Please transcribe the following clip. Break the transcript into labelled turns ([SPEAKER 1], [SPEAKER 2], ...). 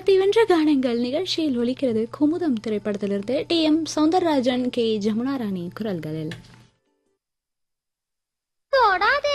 [SPEAKER 1] மெட்டி வென்ற கானங்கள் நிகழ்ச்சியில் ஒலிக்கிறது குமுதம் திரைப்படத்திலிருந்து டி.எம். சௌந்தரராஜன், கே. ஜமுனா ராணி குரல்களில்.
[SPEAKER 2] தொடாதே